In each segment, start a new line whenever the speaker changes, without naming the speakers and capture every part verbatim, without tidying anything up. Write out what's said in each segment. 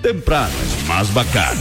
Temprano es más bacano.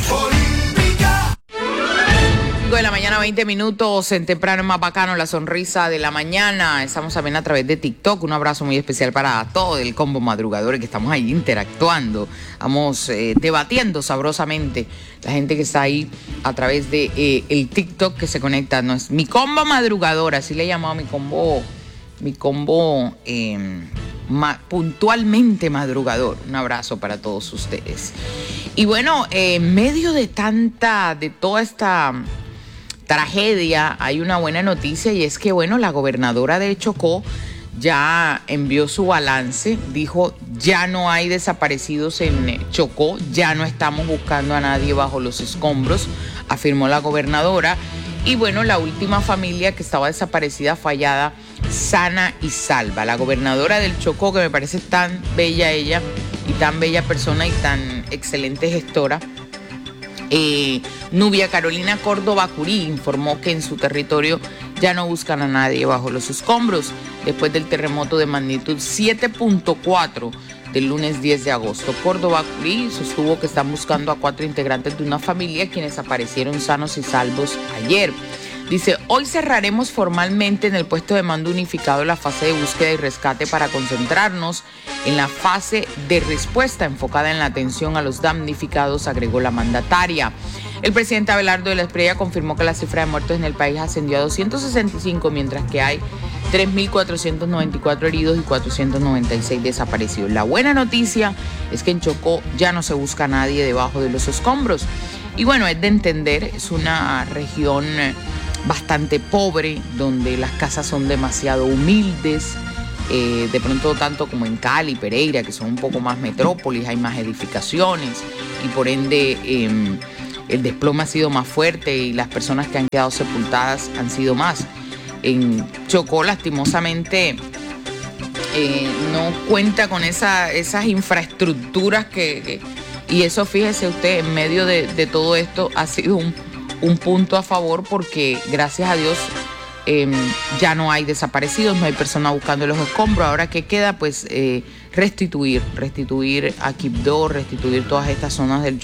De la mañana, veinte minutos, en Temprano es más bacano, la sonrisa de la mañana. Estamos también a través de TikTok. Un abrazo muy especial para todo el combo madrugador que estamos ahí interactuando. Vamos eh, debatiendo sabrosamente. La gente que está ahí a través de eh, el TikTok que se conecta. No es mi combo madrugador, así le he llamado mi combo, mi combo eh, ma, puntualmente madrugador. Un abrazo para todos ustedes. Y bueno, eh, en medio de tanta, de toda esta tragedia, hay una buena noticia y es que, bueno, la gobernadora de Chocó ya envió su balance, dijo ya no hay desaparecidos en Chocó, ya no estamos buscando a nadie bajo los escombros, afirmó la gobernadora. Y bueno, la última familia que estaba desaparecida, fallada, sana y salva. La gobernadora del Chocó, que me parece tan bella ella y tan bella persona y tan excelente gestora, Eh, Nubia Carolina Córdoba Curí, informó que en su territorio ya no buscan a nadie bajo los escombros después del terremoto de magnitud siete punto cuatro del lunes diez de agosto. Córdoba Curí sostuvo que están buscando a cuatro integrantes de una familia quienes aparecieron sanos y salvos ayer. Dice, hoy cerraremos formalmente en el puesto de mando unificado la fase de búsqueda y rescate para concentrarnos en la fase de respuesta enfocada en la atención a los damnificados, agregó la mandataria. El presidente Abelardo de la Espriella confirmó que la cifra de muertos en el país ascendió a doscientos sesenta y cinco, mientras que hay tres mil cuatrocientos noventa y cuatro heridos y cuatrocientos noventa y seis desaparecidos. La buena noticia es que en Chocó ya no se busca a nadie debajo de los escombros. Y bueno, es de entender, es una región bastante pobre, donde las casas son demasiado humildes, eh, de pronto tanto como en Cali, Pereira, que son un poco más metrópolis, hay más edificaciones y por ende eh, el desplome ha sido más fuerte y las personas que han quedado sepultadas han sido más. En Chocó, lastimosamente, eh, no cuenta con esa, esas infraestructuras que, que... Y eso, fíjese usted, en medio de, de todo esto ha sido un un punto a favor porque gracias a Dios eh, ya no hay desaparecidos, no hay personas buscando los escombros. Ahora, ¿qué queda? Pues eh, restituir, restituir a Quibdó, restituir todas estas zonas del